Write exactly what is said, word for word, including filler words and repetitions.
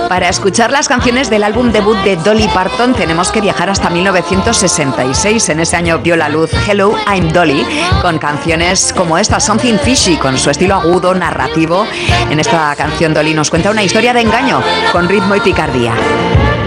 Para escuchar las canciones del álbum debut de Dolly Parton tenemos que viajar hasta mil novecientos sesenta y seis. En ese año vio la luz Hello, I'm Dolly, con canciones como esta, Something Fishy, con su estilo agudo, narrativo. En esta canción Dolly nos cuenta una historia de engaño con ritmo y picardía.